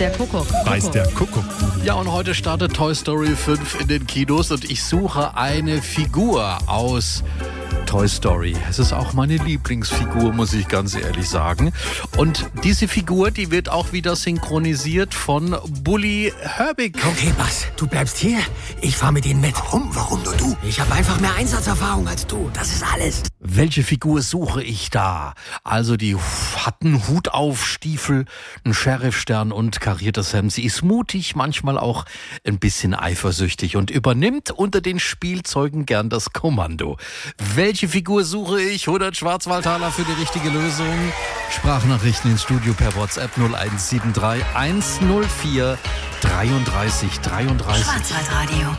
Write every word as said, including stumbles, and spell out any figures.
der Kuckuck. Weiß der Kuckuck. Ja, und heute startet Toy Story fünf in den Kinos und ich suche eine Figur aus Toy Story. Es ist auch meine Lieblingsfigur, muss ich ganz ehrlich sagen. Und diese Figur, die wird auch wieder synchronisiert von Bully Herbig. Okay, Bas, du bleibst hier. Ich fahr mit ihnen mit. Warum? Warum nur du? Ich habe einfach mehr Einsatzerfahrung als du. Das ist alles. Welche Figur suche ich da? Also die hat einen Hut auf, Stiefel, einen Sheriffstern und kariertes Hemd. Sie ist mutig, manchmal auch ein bisschen eifersüchtig und übernimmt unter den Spielzeugen gern das Kommando. Welche Figur suche ich? hundert Schwarzwaldtaler für die richtige Lösung. Sprachnachrichten ins Studio per WhatsApp null eins sieben drei eins null vier dreiunddreißig dreiunddreißig. Schwarzwaldradio.